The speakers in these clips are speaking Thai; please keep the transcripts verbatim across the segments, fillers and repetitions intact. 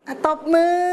ตบมือ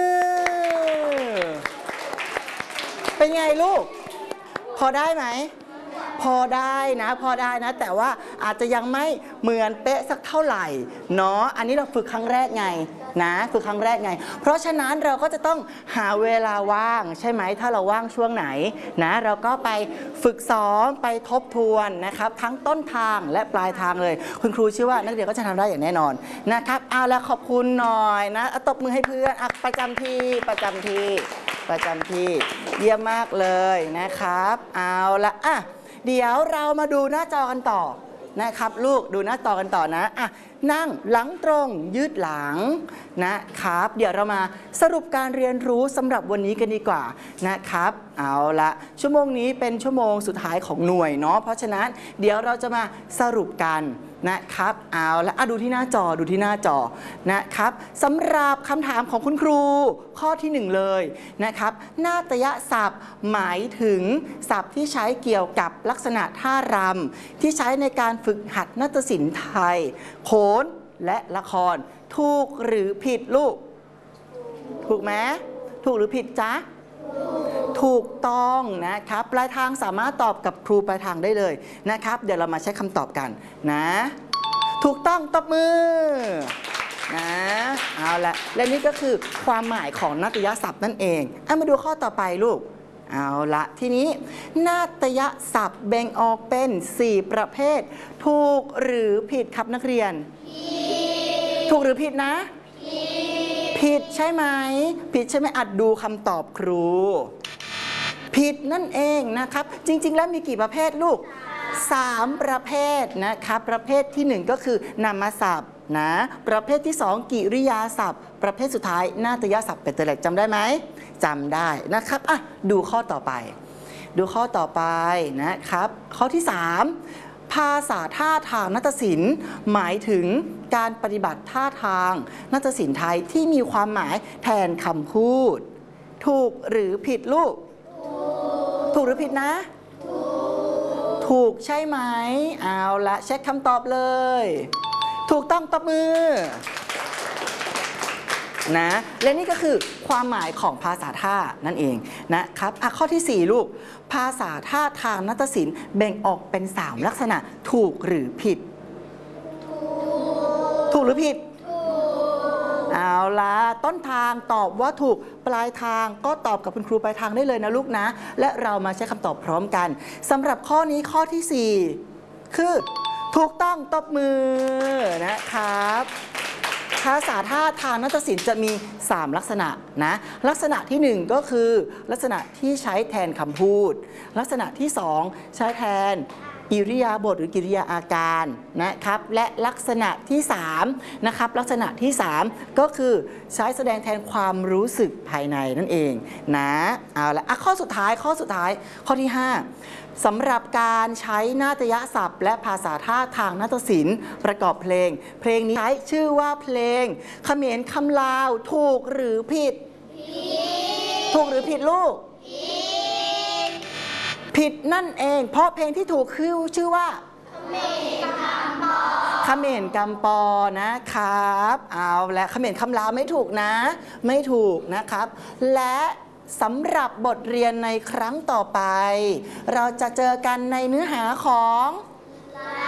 เป็นไงลูกพอได้ไหมพอได้นะพอได้นะแต่ว่าอาจจะยังไม่เหมือนเป๊ะสักเท่าไหร่เนาะอันนี้เราฝึกครั้งแรกไงนะฝึกครั้งแรกไงเพราะฉะนั้นเราก็จะต้องหาเวลาว่างใช่ไหมถ้าเราว่างช่วงไหนนะเราก็ไปฝึกซ้อมไปทบทวนนะครับทั้งต้นทางและปลายทางเลยคุณครูเชื่อว่านักเรียนก็จะทำได้อย่างแน่นอนนะครับเอาละขอบคุณหน่อยนะตบมือให้เพื่อนประจำที่ประจำที่ประจำที่เยี่ยมมากเลยนะครับเอาละอ่ะเดี๋ยวเรามาดูหน้าจอกันต่อนะครับลูกดูหน้าจอกันต่อนะอ่ะนั่งหลังตรงยืดหลังนะครับเดี๋ยวเรามาสรุปการเรียนรู้สำหรับวันนี้กันดีกว่านะครับเอาละชั่วโมงนี้เป็นชั่วโมงสุดท้ายของหน่วยเนาะเพราะฉะนั้นเดี๋ยวเราจะมาสรุปกันนะครับเอาละดูที่หน้าจอดูที่หน้าจอนะครับสำหรับคำถามของคุณครูข้อที่หนึ่งเลยนะครับนาฏยศัพท์หมายถึงศัพท์ที่ใช้เกี่ยวกับลักษณะท่ารำที่ใช้ในการฝึกหัดนาฏศิลป์ไทยโขนและละครถูกหรือผิดลูกถูกไหมถูกหรือผิดจ๊ะถูกต้องนะครับปลายทางสามารถตอบกับครูปลายทางได้เลยนะครับเดี๋ยวเรามาใช้คำตอบกันนะถูกต้องตบมือนะเอาละและนี่ก็คือความหมายของนาฏยศัพท์นั่นเองเอามาดูข้อต่อไปลูกเอาละทีนี้นาฏยศัพท์แบ่งออกเป็นสี่ประเภทถูกหรือผิดครับนักเรียนถูกหรือผิดนะผิดใช่ไหมผิดใช่ไหมอัดดูคำตอบครูผิดนั่นเองนะครับจริงๆแล้วมีกี่ประเภทลูกสามประเภทนะครับประเภทที่หนึ่งก็คือนามศัพท์นะประเภทที่สองกิริยาศัพท์ประเภทสุดท้ายนาฏยศัพท์เป็นตัวเลขจำได้ไหมจำได้นะครับอ่ะดูข้อต่อไปดูข้อต่อไปนะครับข้อที่สามภาษาท่าทางนาฏศิลป์หมายถึงการปฏิบัติท่าทางนาฏศิลป์ไทยที่มีความหมายแทนคำพูดถูกหรือผิดลูกถูกหรือผิดนะถูกใช่ไหมเอาละเช็คคำตอบเลยถูกต้องตบมือนะและนี่ก็คือความหมายของภาษาท่านั่นเองนะครับอ่ะข้อที่สี่ลูกภาษาท่าทางนาฏศิลป์แบ่งออกเป็นสามลักษณะถูกหรือผิดถูกหรือผิดเอาละต้นทางตอบว่าถูกปลายทางก็ตอบกับคุณครูปลายทางได้เลยนะลูกนะและเรามาใช้คำตอบพร้อมกันสำหรับข้อนี้ข้อที่สี่คือถูกต้องตบมือนะครับภาษาท่าทางนาฏศิลป์จะมีสามลักษณะนะลักษณะที่หนึ่งก็คือลักษณะที่ใช้แทนคำพูดลักษณะที่สองใช้แทนอิริยาบถหรือกิริยาอาการนะครับและลักษณะที่สามนะครับลักษณะที่สามก็คือใช้แสดงแทนความรู้สึกภายในนั่นเองนะเอาละข้อสุดท้ายข้อสุดท้ายข้อที่ห้าสำหรับการใช้นาฏยศัพท์และภาษาท่าทางนาฏศิลป์ประกอบเพลงเพลงนี้ใช้ชื่อว่าเพลงเขมรคำลาวถูกหรือผิดถูกหรือผิดลูกผิดนั่นเองเพราะเพลงที่ถูกคือชื่อว่าเขมรกำปอนะครับเอาและเขมรคำลาวไม่ถูกนะไม่ถูกนะครับและสำหรับบทเรียนในครั้งต่อไปเราจะเจอกันในเนื้อหาของ